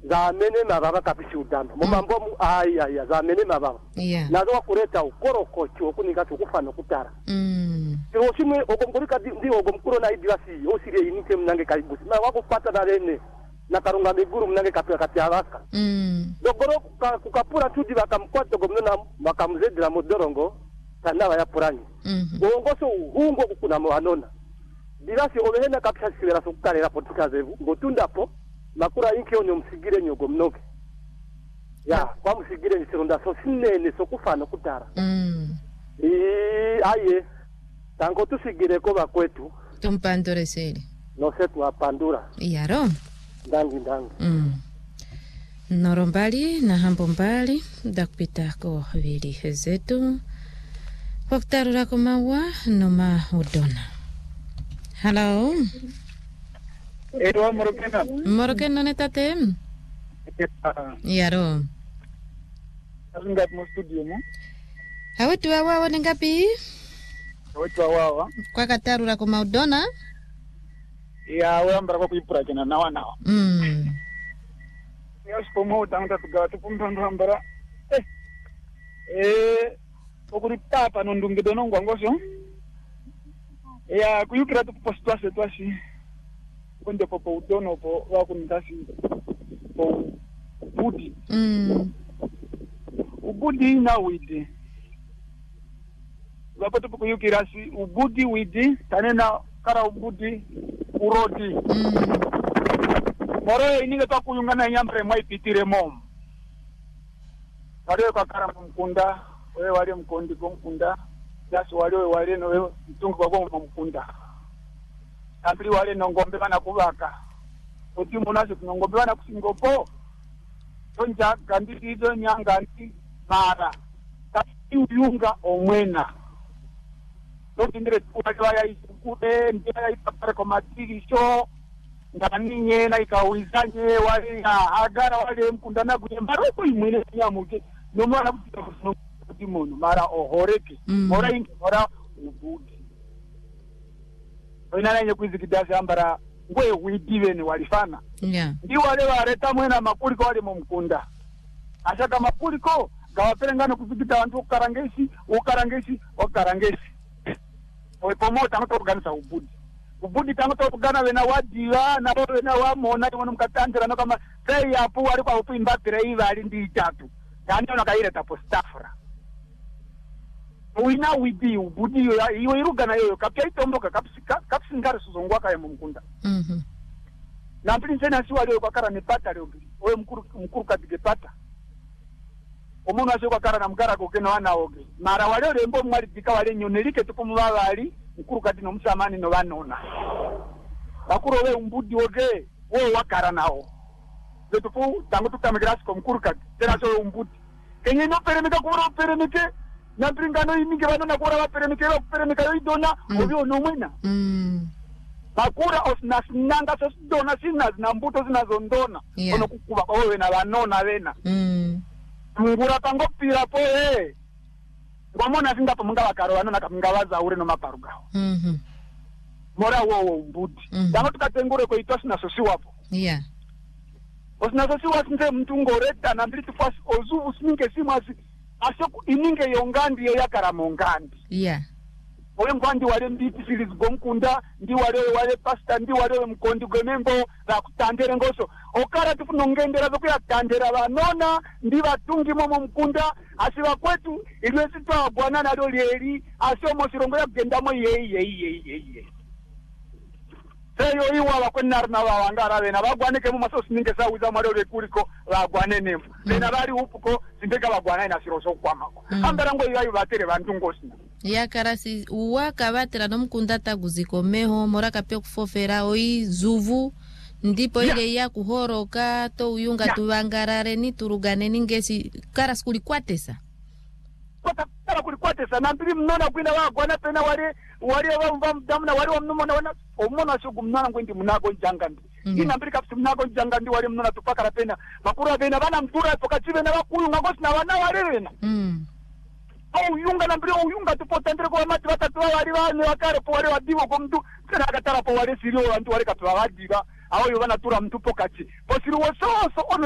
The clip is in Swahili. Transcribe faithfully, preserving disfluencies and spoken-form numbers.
za mene mababa kapisi udamba mumambo mu aya ya za mene mababa yeah nazo kureta ukoroko cyo kuninga tukufana kutara mm kiro shimwe ogomkorika ndi ogomkuro na idirasi osire inite mnange kaibusi na wako pata na rene na karunga miguru mnange kapya kapya baka mm dogoro kukapura tudi bakamkwata gomnona makamzedira modorongo tanawa ya purani mhm bongoso hungo kuna mwanona dirasi olehena kapya sibera sukarera potikazevu ngotundapo makura inki onyo msigire nyogo mnoke ya kwa msigire ni sironda so sinene so kufana kutara mm eh aye tango tusigire ko bakwetu tumpandore sele no setu apandura yaro ndangi ndangi mm norombali na hambo mbali dakupita ko vili zetu waktarura ko mawa noma udona. Hello Edo morokena. Morokena netate? Yaro. Azingat mo studio mo. Hawetu wawa ni ngapi? Hawetu wawa. Kwa katarura ko maudona? Ya wewe mbara ko kuipura kena nawa nawa. Mm. Ya spomo tanga tugawa tupumtondo mbara. Eh. Eh okuri tapa nondunge donongo ngoso. Ya kuyukira tupostwa setwasi. Konde popo udono po wako ndasi po budi mm ubudi na widi wako tupo kuyukirasi ubudi widi tanena kara ubudi urodi mm moro ininga to kuyungana nyambre mai pitire mom wale kwa kara mkunda wewe wale mkondi kwa mkunda yasi wale wale no wewe mtungu kwa mkunda Ambiri wale nongombe bana kubaka. Oti munaje kunongombe bana kusingopo. Tonja ganditi izo nyanga nti mara. Taki uyunga omwena. Tonja ndire kuwa ya isukube, ndira ya isapare komatiri sho. Ndani nye na ikawizanye wale ya agara wale mkundana kwenye maruku imwene ya muke. Nomwana kuti mono mara ohoreke. Mm. Mora ingi mora ubudi. Oina nye kwizikidasi ambara ngwe widiveni walifana. Yeah. Ndi wale wareta mwena mapuliko wale mumkunda. Ashaka mapuliko gawaperengano kuzikita wantu ukarangesi, ukarangesi, ukarangesi. Oipomo tango organisa ubudi. Ubudi tango organisa wena wadiwa, na wena wamona, wena mkatandira na kama sei yapu wali kwa upu imbatire hiva alindi itatu. Yani onakaire tapo stafra. Uina widi ubudi iyo iruga na yoyo kapya itomboka kapsika kapsingara suzongwa kaya mumkunda. Mhm. Na mpili nsena si wale kwa kara nepata leo gili. Owe mkuru mkuru katige pata. Omono ase kwa kara na mkara kokeno wana oge. Mara wale ole mbo mwali dika wale nyonelike tupu mwali mkuru katino msamani no wanona. Bakuru owe umbudi oge owe wakara nao. Zetupu tangu tukamigirasi kwa mkuru kati. Tena so umbudi. Kenye no peremika kumuro peremike. Na pringano imingi bano na kura waperemike wa peremika yo idona mm. Obi onomwena. Mm. Bakura osna sinanga so dona sina na mbuto zinazondona. Yeah. Ono kukuba owe na banona bena. Mm. Mungura tango pira po eh. Ngomona singa to munga bakaro banona kamungawaza ure no maparugao. Mhm. Mora wo wo mbudi. Mm. Tango tukatengure ko itosi na sosi wapo. Yeah. Osna sosi wasinze mtu ngoreta na mbili tufasi ozuvu singe simasi. Asoko ininge yongandi yo yakara mongandi. Yeah. Owe ngwandi wale mbiti series gomkunda, ndi wale wale pasta, ndi wale mkondi gwemembo, la kutandere ngoso. Okara tufuno ngendera zoku ya tandera banona, ndi batungi momo mkunda, asiwa kwetu, ilwezi tuwa buwana na doli eri, asio mosirongo ya gendamo yei yei yei yei yei. Seyo iwa wakwenna na wawangara wena, wagwane kemu maso sininge saa uza mwale ule kuriko, wagwane nemu. Wena bari upuko, sindeka wagwana ina siroso kwa mako. Mm. Amberango iwa iwatere bantungo sina. Ya karasi uwaka batera no mkunda taguziko meho moraka pia kufofera oi zuvu ndipo yeah. Ile ya kuhoroka to uyunga yeah. Tuwangarare ni turugane ningesi karas kulikwatesa kota kara kulikwatesa na mbili mnona kwina wagwana pena wale wale wa mdamu na wale wa mnona wana omona shugu mnona ngwendi munago njangandi. Mm-hmm. Ina mbili kapsi munago njangandi wale mnona tupakara pena makura pena bana mtura pokachive na wakulu ngagosi na wana wale wena. Mm. Au yunga na mbili yunga tupotendere kwa mati watatu wale wale wakare po wale wadivo kwa mtu tena akatara po wale sirio wantu wale katwa wadiva au yobana tura mtu pokachi posiri woso so ono